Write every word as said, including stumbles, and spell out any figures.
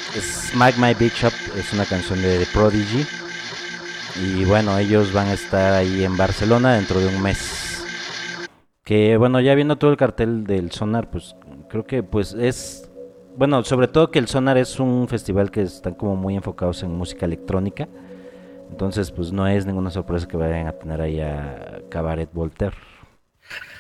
Smack My Bitch Up es una canción de The Prodigy. Y bueno, ellos van a estar ahí en Barcelona dentro de un mes. Que bueno, ya viendo todo el cartel del Sonar, pues creo que pues es... Bueno, sobre todo que el Sonar es un festival que están como muy enfocados en música electrónica. Entonces pues no es ninguna sorpresa que vayan a tener ahí a Cabaret Voltaire.